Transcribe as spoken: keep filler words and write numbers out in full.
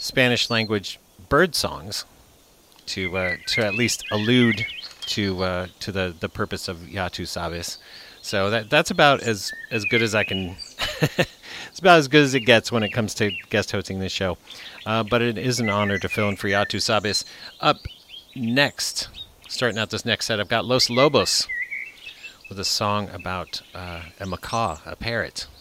Spanish language bird songs to uh, to at least allude to uh, to the, the purpose of Ya Tu Sabes. So that that's about as, as good as I can. It's about as good as it gets when it comes to guest hosting this show. Uh, but it is an honor to fill in for Ya Tu Sabes. Up next, starting out this next set, I've got Los Lobos with a song about uh, a macaw, a parrot.